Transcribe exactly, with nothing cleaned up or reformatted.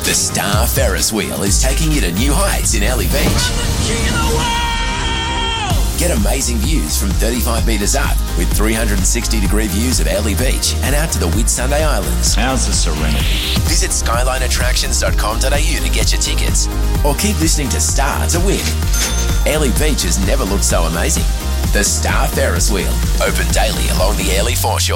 The Star Ferris Wheel is taking you to new heights in Airlie Beach. Get amazing views from thirty-five metres up with three hundred sixty degree views of Airlie Beach and out to the Whitsunday Islands. How's the serenity? Visit skyline attractions dot com dot a u to get your tickets or keep listening to Star to win. Airlie Beach has never looked so amazing. The Star Ferris Wheel, open daily along the Airlie foreshore.